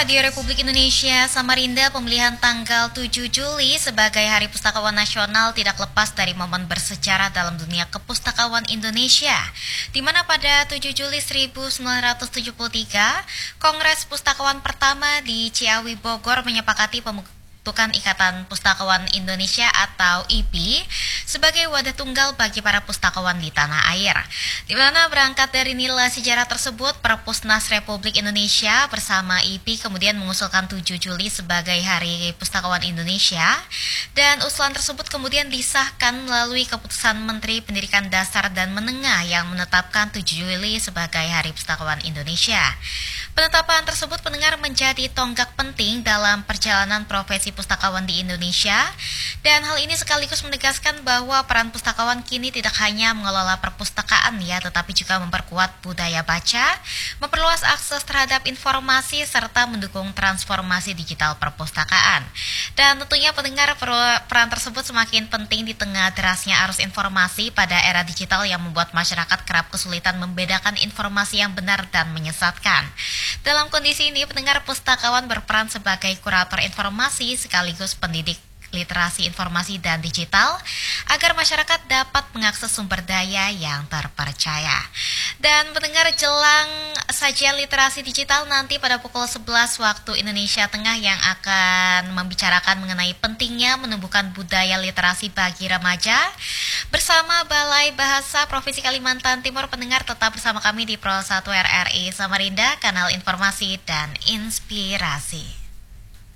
Radio Republik Indonesia Samarinda, pemilihan tanggal 7 Juli sebagai Hari Pustakawan Nasional tidak lepas dari momen bersejarah dalam dunia kepustakawan Indonesia, di mana pada 7 Juli 1973, Kongres Pustakawan pertama di Ciawi, Bogor menyepakati pembentukan Ikatan Pustakawan Indonesia atau IPI sebagai wadah tunggal bagi para pustakawan di tanah air. Di mana berangkat dari nilai sejarah tersebut, Perpusnas Republik Indonesia bersama IPI kemudian mengusulkan 7 Juli sebagai Hari Pustakawan Indonesia, dan usulan tersebut kemudian disahkan melalui keputusan Menteri Pendidikan Dasar dan Menengah yang menetapkan 7 Juli sebagai Hari Pustakawan Indonesia. Penetapan tersebut pendengar menjadi tonggak penting dalam perjalanan profesi pustakawan di Indonesia, dan hal ini sekaligus menegaskan bahwa peran pustakawan kini tidak hanya mengelola perpustakaan tetapi juga memperkuat budaya baca, memperluas akses terhadap informasi serta mendukung transformasi digital perpustakaan. Dan tentunya pendengar, peran tersebut semakin penting di tengah derasnya arus informasi pada era digital yang membuat masyarakat kerap kesulitan membedakan informasi yang benar dan menyesatkan. Dalam kondisi ini, pendengar, pustakawan berperan sebagai kurator informasi sekaligus pendidik literasi informasi dan digital agar masyarakat dapat mengakses sumber daya yang terpercaya. Dan pendengar, jelang saja literasi digital nanti pada pukul 11 waktu Indonesia Tengah yang akan membicarakan mengenai pentingnya menumbuhkan budaya literasi bagi remaja bersama Balai Bahasa Provinsi Kalimantan Timur. Pendengar, tetap bersama kami di Pro 1 RRI Samarinda, kanal informasi dan inspirasi.